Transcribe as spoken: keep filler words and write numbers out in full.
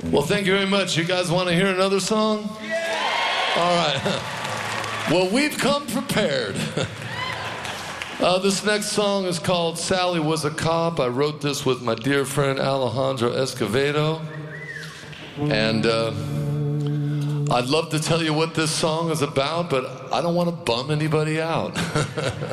Well, thank you very much. You guys want to hear another song? Yeah! All right. Well, we've come prepared. uh, this next song is called Sally Was a Cop. I wrote this with my dear friend Alejandro Escovedo. And uh, I'd love to tell you what this song is about, but I don't want to bum anybody out.